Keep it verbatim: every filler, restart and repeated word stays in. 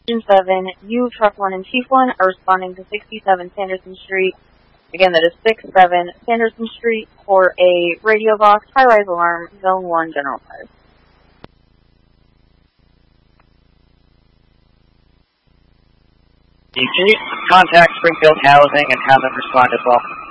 Engine seven, you, Truck one, and Chief one are responding to sixty-seven Sanderson Street. Again, that is six seven Sanderson Street for a radio box, high-rise alarm, Zone one, General Fire. Can you contact Springfield Housing and have them respond as well?